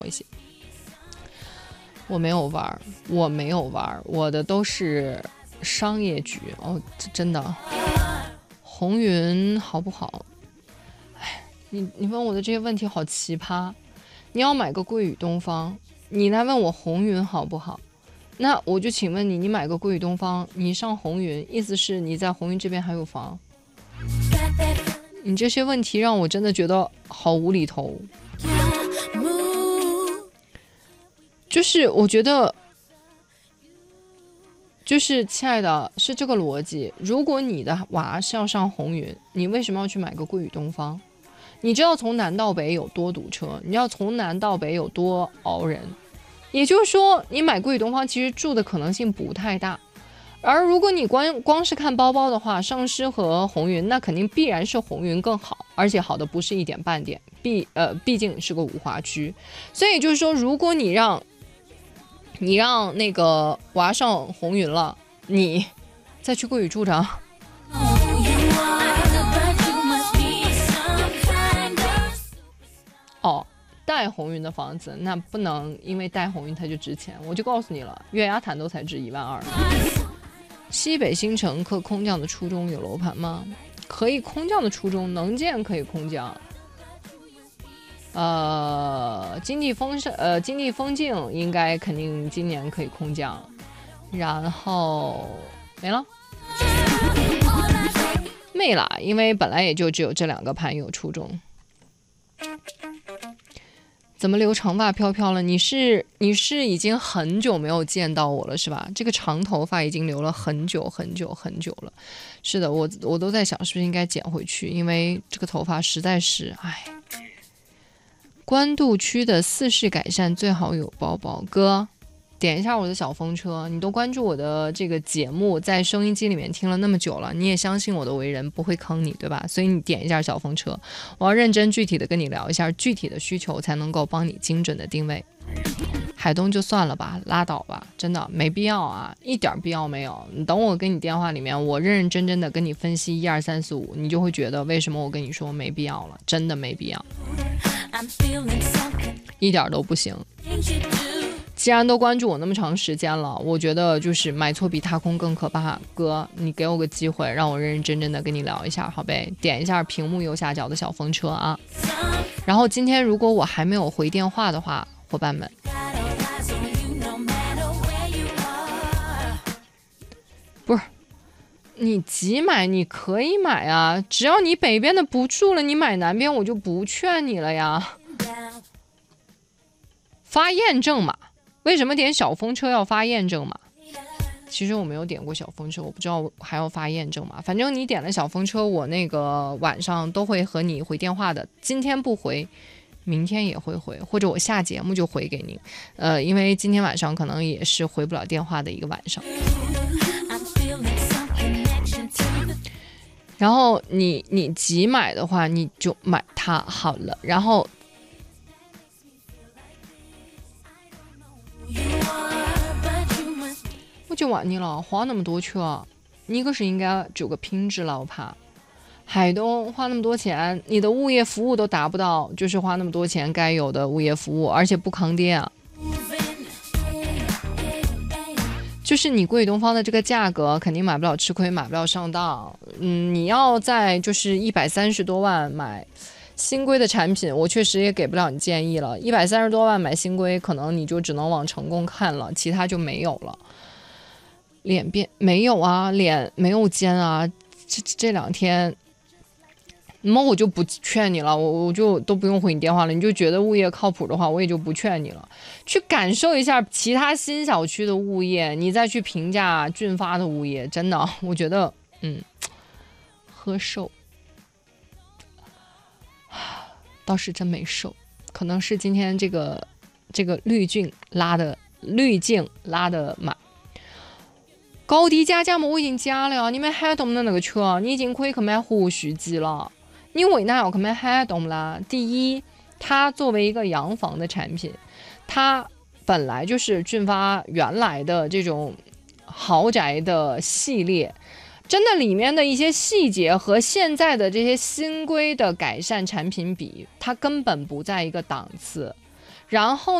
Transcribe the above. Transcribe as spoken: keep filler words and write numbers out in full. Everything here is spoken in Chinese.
一些。我没有玩，我没有玩，我的都是商业局哦，真的。红云好不好？哎，你你问我的这些问题好奇葩。你要买个桂宇东方，你来问我红云好不好？那我就请问你，你买个桂宇东方，你上红云，意思是你在红云这边还有房？你这些问题让我真的觉得好无厘头。就是我觉得，就是亲爱的，是这个逻辑。如果你的娃是要上红云，你为什么要去买个桂宇东方？你知道从南到北有多堵车，你要从南到北有多熬人。也就是说，你买桂宇东方其实住的可能性不太大。而如果你光光是看包包的话，上狮和红云，那肯定必然是红云更好，而且好的不是一点半点。毕呃，毕竟是个五华区，所以就是说，如果你让你让那个娃上红云了，你再去桂宇住着。哦，带红云的房子，那不能因为带红云它就值钱。我就告诉你了，月牙潭都才值一万二。西北新城可空降的初中有楼盘吗？可以空降的初中能建可以空降。呃，金地丰盛，呃，金地丰境应该肯定今年可以空降，然后没了，没了，因为本来也就只有这两个盘有初中。怎么留长发飘飘了？你是你是已经很久没有见到我了是吧？这个长头发已经留了很久很久很久了。是的，我我都在想是不是应该剪回去，因为这个头发实在是，唉。官渡区的四室改善最好有包包，哥，点一下我的小风车。你都关注我的这个节目，在收音机里面听了那么久了，你也相信我的为人不会坑你，对吧？所以你点一下小风车，我要认真具体的跟你聊一下具体的需求，才能够帮你精准的定位。海东就算了吧，拉倒吧，真的没必要啊，一点必要没有。你等我跟你电话里面，我认认真真的跟你分析一二三四五，你就会觉得为什么我跟你说没必要了，真的没必要。一点都不行。既然都关注我那么长时间了，我觉得就是买错比踏空更可怕。哥，你给我个机会，让我认认真真的跟你聊一下，好呗？点一下屏幕右下角的小风车啊。然后今天如果我还没有回电话的话，伙伴们，不是你急买你可以买啊，只要你北边的不住了，你买南边我就不劝你了呀。发验证码，为什么点小风车要发验证码？其实我没有点过小风车，我不知道还要发验证码。反正你点了小风车，我那个晚上都会和你回电话的。今天不回，明天也会回，或者我下节目就回给你。呃，因为今天晚上可能也是回不了电话的一个晚上。然后你你急买的话，你就买它好了。然后。我就问你了，花那么多钱，你可是应该做个品质牢盘。海东花那么多钱，你的物业服务都达不到，就是花那么多钱该有的物业服务，而且不扛跌啊。就是你桂东方的这个价格，肯定买不了吃亏，买不了上当。嗯，你要在就是一百三十多万买新规的产品，我确实也给不了你建议了。一百三十多万买新规，可能你就只能往成功看了，其他就没有了。脸变没有啊，脸没有尖啊，这这两天，那么我就不劝你了，我我就都不用回你电话了。你就觉得物业靠谱的话，我也就不劝你了。去感受一下其他新小区的物业，你再去评价俊发的物业，真的，我觉得，嗯，喝瘦，倒是真没瘦，可能是今天这个这个滤镜拉的滤镜拉的满。高低加价嘛，我已经加了呀，你买海东的那个车，你已经可以去买活续机了。你为哪要去买海东啦？第一，它作为一个洋房的产品，它本来就是俊发原来的这种豪宅的系列，真的里面的一些细节和现在的这些新规的改善产品比，它根本不在一个档次。 然后